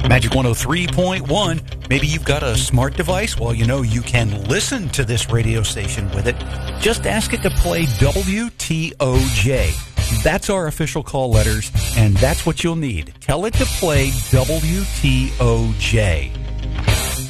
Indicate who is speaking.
Speaker 1: Magic 103.1. Maybe you've got a smart device. Well, you know you can listen to this radio station with it. Just ask it to play WTOJ. That's our official call letters, and that's what you'll need. Tell it to play WTOJ.